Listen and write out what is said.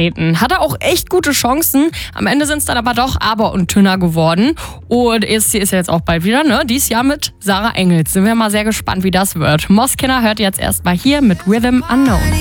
antreten. Hatte auch echt gute Chancen. Am Ende sind es dann aber doch Aber und Tünner geworden. Und ESC ist ja jetzt auch bald wieder, ne? Dies Jahr mit Sarah Engels. Sind wir mal sehr gespannt, wie das wird. Moskenner hört jetzt erstmal hier mit Rhythm Unknown.